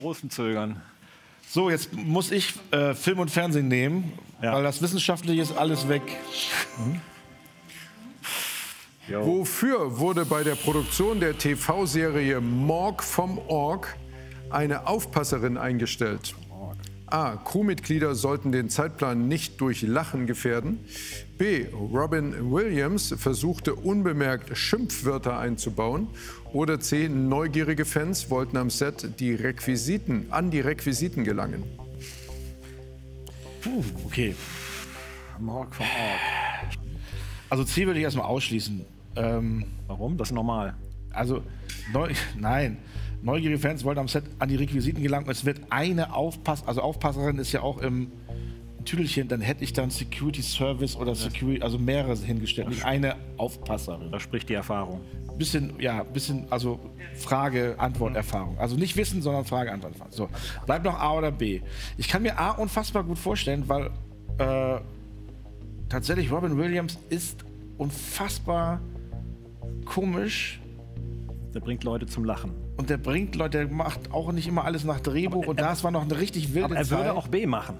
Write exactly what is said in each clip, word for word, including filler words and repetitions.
Großen Zögern. So, jetzt muss ich äh, Film und Fernsehen nehmen, Ja. weil das Wissenschaftliche ist alles weg. Mhm. Wofür wurde bei der Produktion der T V-Serie Morg vom Org eine Aufpasserin eingestellt? A. Crewmitglieder sollten den Zeitplan nicht durch Lachen gefährden. B. Robin Williams versuchte unbemerkt Schimpfwörter einzubauen. Oder C. Neugierige Fans wollten am Set die Requisiten, an die Requisiten gelangen. Puh, okay. Morg vom Org. Also C würde ich erstmal ausschließen. Ähm, Warum? Das ist normal. also, neu, nein. Neugierige Fans wollten am Set an die Requisiten gelangen. Es wird eine Aufpass, also Aufpasserin ist ja auch im Tüdelchen, dann hätte ich dann Security Service oder Security, also mehrere hingestellt, nicht eine Aufpasserin. Da spricht die Erfahrung. Bisschen, ja, bisschen, also Frage-Antwort-Erfahrung. Also nicht Wissen, sondern Frage-Antwort-Erfahrung. So, bleibt noch A oder B. Ich kann mir A unfassbar gut vorstellen, weil äh, tatsächlich Robin Williams ist unfassbar komisch. Der bringt Leute zum Lachen. Und der bringt Leute, der macht auch nicht immer alles nach Drehbuch. Und das war noch eine richtig wilde Aber er Zeit. würde auch B machen.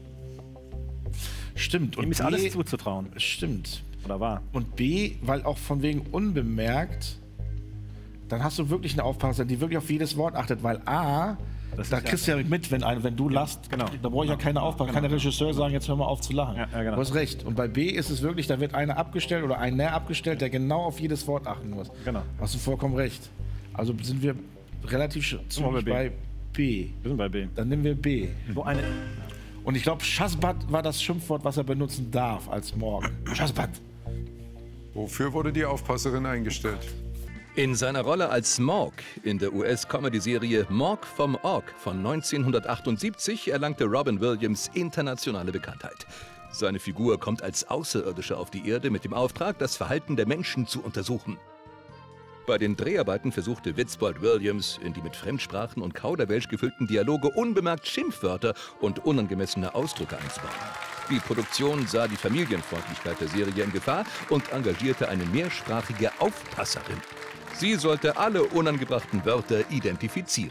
Stimmt. Ihm Und ist B, alles zuzutrauen. Stimmt. Oder war? Und B, weil auch von wegen unbemerkt, dann hast du wirklich eine Aufpasserin, die wirklich auf jedes Wort achtet. Weil A, Das da ist kriegst du ja mit, wenn, ein, wenn du lachst, genau. da brauche ich ja keine Aufpassen, kann der Regisseur sagen, jetzt hör mal auf zu lachen. Ja, ja, genau. Du hast recht. Und bei B ist es wirklich, da wird einer abgestellt oder ein näher abgestellt, der genau auf jedes Wort achten muss. Genau. Hast du vollkommen recht. Also sind wir relativ sch- zügig bei bei B. Wir sind bei B. Dann nehmen wir B. Wo eine, Und ich glaube, Schasbat war das Schimpfwort, was er benutzen darf als Morg. Schasbat. Wofür wurde die Aufpasserin eingestellt? In seiner Rolle als Morg in der U S-Comedy-Serie Morg vom Org von neunzehnhundertachtundsiebzig erlangte Robin Williams internationale Bekanntheit. Seine Figur kommt als Außerirdischer auf die Erde mit dem Auftrag, das Verhalten der Menschen zu untersuchen. Bei den Dreharbeiten versuchte Witzbold Williams, in die mit Fremdsprachen und Kauderwelsch gefüllten Dialoge unbemerkt Schimpfwörter und unangemessene Ausdrücke einzubauen. Die Produktion sah die Familienfreundlichkeit der Serie in Gefahr und engagierte eine mehrsprachige Aufpasserin. Sie sollte alle unangebrachten Wörter identifizieren.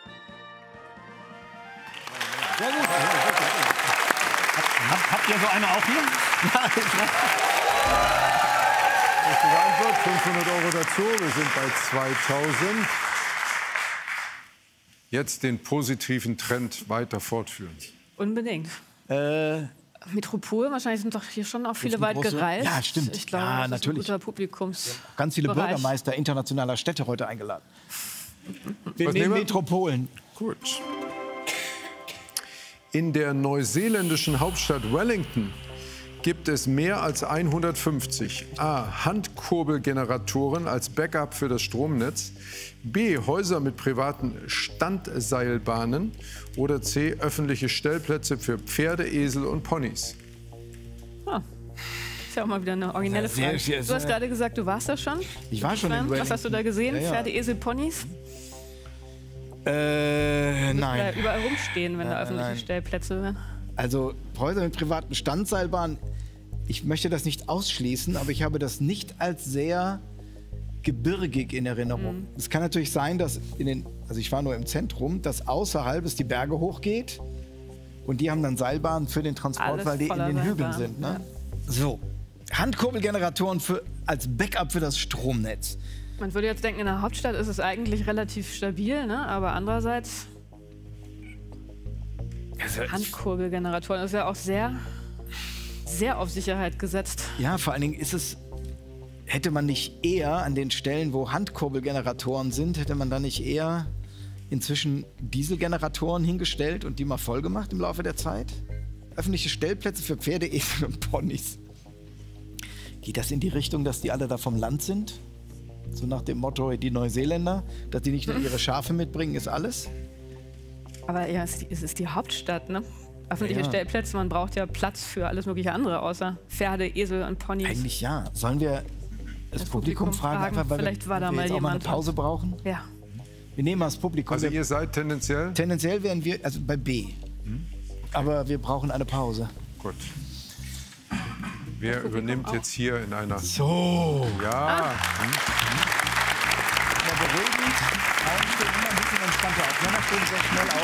Sehr gut. Hab, habt ihr so eine auch hier? Richtige Antwort, fünfhundert Euro dazu. Wir sind bei zweitausend. Jetzt den positiven Trend weiter fortführen. Unbedingt. Äh, Metropol, wahrscheinlich sind doch hier schon auch viele eine weit große- gereist. Ja, stimmt. Ich glaube, Ja, das natürlich. ist ein guter Publikums. ganz viele Bereich. Bürgermeister internationaler Städte heute eingeladen. Wir Was nehmen nehmen wir? Metropolen. Gut. In der neuseeländischen Hauptstadt Wellington gibt es mehr als hundertfünfzig A. Handkurbelgeneratoren als Backup für das Stromnetz, B. Häuser mit privaten Standseilbahnen oder C. öffentliche Stellplätze für Pferde, Esel und Ponys. Ah, ist ja auch mal wieder eine originelle Sehr, Frage. sehr, Du hast sehr- gerade gesagt, du warst da schon. Ich war schon in Was Wellington. hast du da gesehen? Ja, ja. Pferde, Esel, Ponys? Äh, Da nein. überall rumstehen, wenn da Nein, öffentliche nein. Stellplätze wären. Also Häuser mit privaten Standseilbahnen, ich möchte das nicht ausschließen, aber ich habe das nicht als sehr gebirgig in Erinnerung. Es kann natürlich sein, dass in den, also ich war nur im Zentrum, dass außerhalb es die Berge hochgeht und die haben dann Seilbahnen für den Transport, Alles weil die in voller den Hügeln Seilbahnen, sind. Ne? So, Handkurbelgeneratoren für, als Backup für das Stromnetz. Man würde jetzt denken, in der Hauptstadt ist es eigentlich relativ stabil, ne? Aber andererseits Handkurbelgeneratoren ist ja auch sehr, sehr auf Sicherheit gesetzt. Ja, vor allen Dingen ist es, hätte man nicht eher an den Stellen, wo Handkurbelgeneratoren sind, hätte man da nicht eher inzwischen Dieselgeneratoren hingestellt und die mal voll gemacht im Laufe der Zeit? Öffentliche Stellplätze für Pferde, Esel und Ponys. Geht das in die Richtung, dass die alle da vom Land sind? So nach dem Motto, die Neuseeländer, dass die nicht nur ihre Schafe mitbringen, ist alles? Aber ja, es ist die, es ist die Hauptstadt, ne? Öffentliche Ja. Stellplätze, man braucht ja Platz für alles mögliche andere, außer Pferde, Esel und Ponys. Eigentlich ja. Sollen wir das, Das Publikum, Publikum fragen, fragen, einfach, weil vielleicht wir, war da wir mal jetzt auch mal eine jemand. Pause brauchen? Ja. Wir nehmen mal das Publikum. Also Wir- ihr seid tendenziell? Tendenziell wären wir, also bei B. Aber wir brauchen eine Pause. Gut. Wer übernimmt jetzt hier in einer... So. Ja. Hm? Ja, beruhigend. Augen stehen immer ein bisschen entspannter auf. Männer stehen sehr schnell auf.